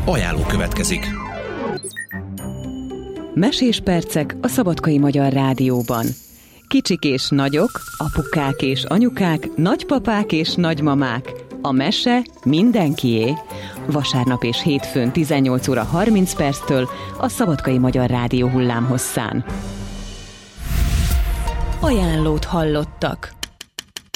Ajánló következik. Mesés percek a Szabadkai Magyar Rádióban. Kicsik és nagyok, apukák és anyukák, nagypapák és nagymamák. A mese mindenkié. Vasárnap és hétfőn 18 óra 30 perctől a Szabadkai Magyar Rádió hullámhosszán. Ajánlót hallottak.